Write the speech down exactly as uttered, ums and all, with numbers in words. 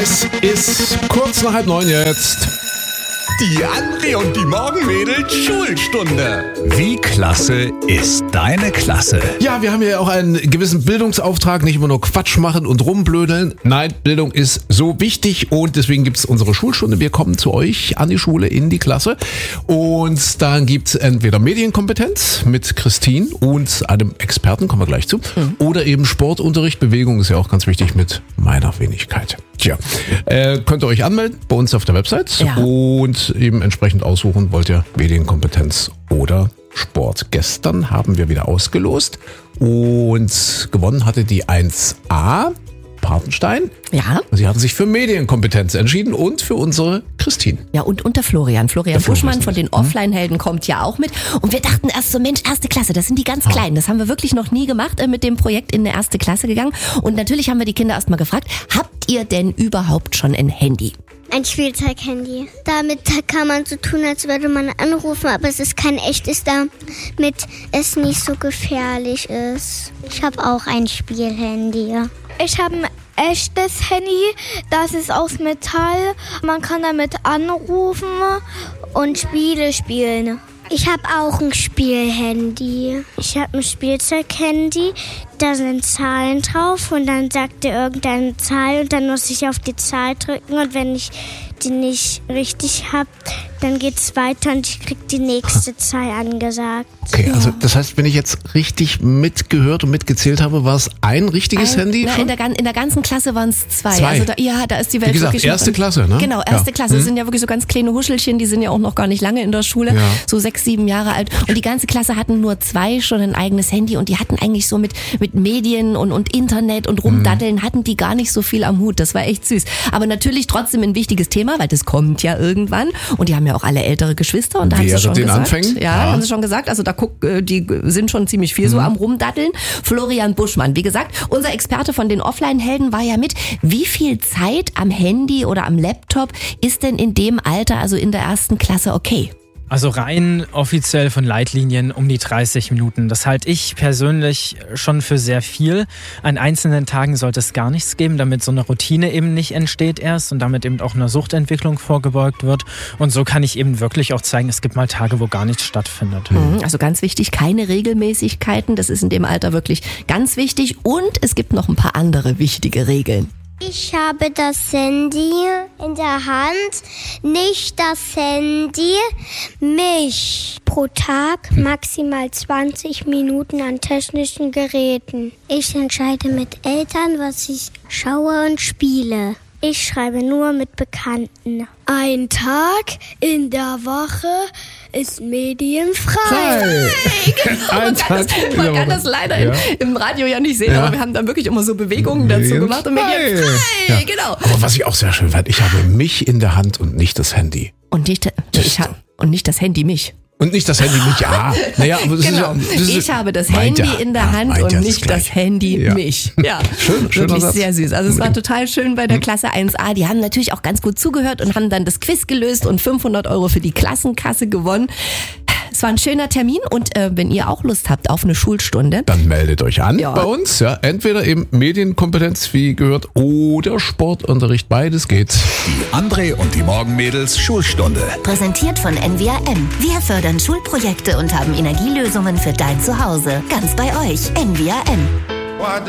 Es ist kurz nach halb neun jetzt. Die André und die Morgenmädels Schulstunde. Wie klasse ist deine Klasse? Ja, wir haben ja auch einen gewissen Bildungsauftrag, nicht immer nur Quatsch machen und rumblödeln. Nein, Bildung ist so wichtig und deswegen gibt's unsere Schulstunde. Wir kommen zu euch an die Schule, in die Klasse und dann gibt's entweder Medienkompetenz mit Christine und einem Experten, kommen wir gleich zu, mhm. oder eben Sportunterricht, Bewegung ist ja auch ganz wichtig mit meiner Wenigkeit. Tja, äh, könnt ihr euch anmelden bei uns auf der Website ja. und eben entsprechend aussuchen, wollt ihr Medienkompetenz oder Sport. Gestern haben wir wieder ausgelost und gewonnen hatte die eins a, Patenstein. Ja. Sie hatten sich für Medienkompetenz entschieden und für unsere Christine. Ja, und, und der Florian. Florian der Buschmann von den Offline-Helden kommt ja auch mit. Und wir dachten erst so, Mensch, erste Klasse, das sind die ganz Kleinen. Das haben wir wirklich noch nie gemacht, äh, mit dem Projekt in eine erste Klasse gegangen. Und natürlich haben wir die Kinder erst mal gefragt, habt ihr denn überhaupt schon ein Handy? Ein Spielzeughandy. Damit kann man so tun, als würde man anrufen, aber es ist kein echtes, damit es nicht so gefährlich ist. Ich habe auch ein Spielhandy. Ich habe ein echtes Handy, das ist aus Metall. Man kann damit anrufen und Spiele spielen. Ich habe auch ein Spielhandy. Ich habe ein Spielzeughandy, da sind Zahlen drauf und dann sagt er irgendeine Zahl und dann muss ich auf die Zahl drücken und wenn ich die nicht richtig habe, dann geht's weiter und ich krieg die nächste Zahl angesagt. Okay, also das heißt, wenn ich jetzt richtig mitgehört und mitgezählt habe, war es ein richtiges ein, Handy? Na, in, der, in der ganzen Klasse waren es zwei. zwei. Also da, ja, da ist die Welt Wie gesagt, wirklich erste noch, Klasse, ne? Genau, erste ja. Klasse. Das hm. sind ja wirklich so ganz kleine Huschelchen, die sind ja auch noch gar nicht lange in der Schule, ja. so sechs, sieben Jahre alt. Und die ganze Klasse hatten nur zwei schon ein eigenes Handy und die hatten eigentlich so mit, mit Medien und, und Internet und Rumdaddeln hm. hatten die gar nicht so viel am Hut. Das war echt süß. Aber natürlich trotzdem ein wichtiges Thema, weil das kommt ja irgendwann. Und die haben ja auch alle ältere Geschwister und da haben sie schon den gesagt, Anfängen? ja, Ja, haben sie schon gesagt, also da guck, die sind schon ziemlich viel so am Rumdatteln. Florian Buschmann, wie gesagt, unser Experte von den Offline-Helden war ja mit. Wie viel Zeit am Handy oder am Laptop ist denn in dem Alter, also in der ersten Klasse, okay? Also rein offiziell von Leitlinien um die dreißig Minuten. Das halte ich persönlich schon für sehr viel. An einzelnen Tagen sollte es gar nichts geben, damit so eine Routine eben nicht entsteht erst und damit eben auch einer Suchtentwicklung vorgebeugt wird. Und so kann ich eben wirklich auch zeigen, es gibt mal Tage, wo gar nichts stattfindet. Also ganz wichtig, keine Regelmäßigkeiten. Das ist in dem Alter wirklich ganz wichtig. Und es gibt noch ein paar andere wichtige Regeln. Ich habe das Handy in der Hand, nicht das Handy, mich. Pro Tag maximal zwanzig Minuten an technischen Geräten. Ich entscheide mit Eltern, was ich schaue und spiele. Ich schreibe nur mit Bekannten. Ein Tag in der Woche ist medienfrei. Hey. Genau, man kann, das, man kann das leider ja. im, im Radio ja nicht sehen, ja. aber wir haben dann wirklich immer so Bewegungen dazu gemacht. Und medienfrei, ja. genau. Aber was ich auch sehr schön fand, ich habe mich in der Hand und nicht das Handy. Und nicht, ich hab, und nicht das Handy mich. Und nicht das Handy mit, ja. Naja, aber das genau. ist ja, das ich ist, habe das Handy ja, in der ja, Hand und ja nicht das, das Handy ja. mich. Ja, schön, wirklich Satz. sehr süß. Also es war total schön bei der Klasse eins a. Die haben natürlich auch ganz gut zugehört und haben dann das Quiz gelöst und fünfhundert Euro für die Klassenkasse gewonnen. Es war ein schöner Termin und äh, wenn ihr auch Lust habt auf eine Schulstunde, dann meldet euch an ja. bei uns. Ja, entweder eben Medienkompetenz, wie gehört, oder Sportunterricht. Beides geht. Die André und die Morgenmädels Schulstunde. Präsentiert von N W A M. Wir fördern Schulprojekte und haben Energielösungen für dein Zuhause. Ganz bei euch. N W A M.